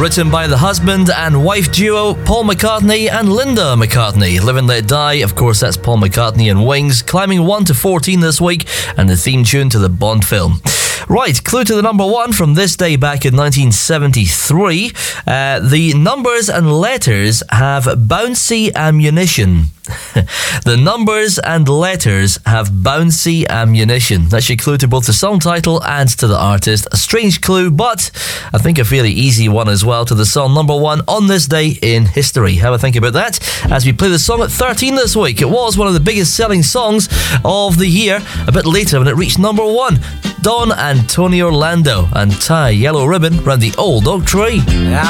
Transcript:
Written by the husband and wife duo Paul McCartney and Linda McCartney. Live and Let Die, of course, that's Paul McCartney and Wings, climbing 1 to 14 this week, and the theme tune to the Bond film. Right, clue to the number one from this day back in 1973. The numbers and letters have bouncy ammunition. The numbers and letters have bouncy ammunition. That's your clue to both the song title and to the artist. A strange clue, but I think a fairly easy one as well to the song number one on this day in history. Have a think about that as we play the song at 13 this week. It was one of the biggest selling songs of the year a bit later when it reached number one. Don and Tony Orlando and Tie Yellow Ribbon round the old oak tree.